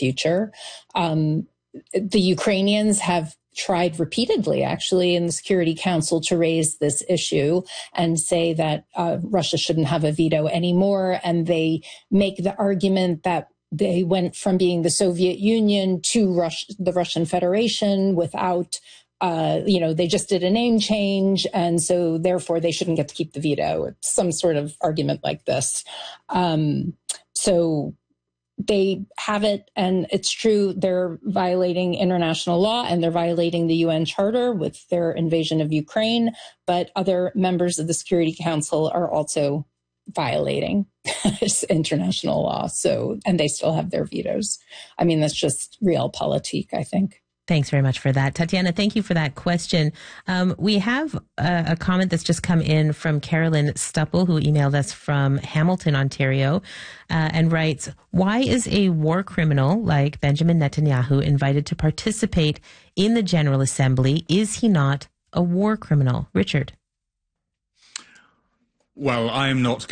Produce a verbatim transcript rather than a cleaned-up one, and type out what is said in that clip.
future. Um, the Ukrainians have tried repeatedly, actually, in the Security Council to raise this issue and say that uh, Russia shouldn't have a veto anymore. And they make the argument that they went from being the Soviet Union to Rus- the Russian Federation without, uh, you know, they just did a name change. And so therefore they shouldn't get to keep the veto. It's some sort of argument like this. Um, so they have it, and it's true, they're violating international law and they're violating the U N Charter with their invasion of Ukraine, but other members of the Security Council are also violating international law. So, and they still have their vetoes. I mean, that's just realpolitik, I think. Thanks very much for that. Tatiana, thank you for that question. Um, we have a, a comment that's just come in from Carolyn Stupple, who emailed us from Hamilton, Ontario, uh, and writes, why is a war criminal like Benjamin Netanyahu invited to participate in the General Assembly? Is he not a war criminal? Richard? Well, I'm not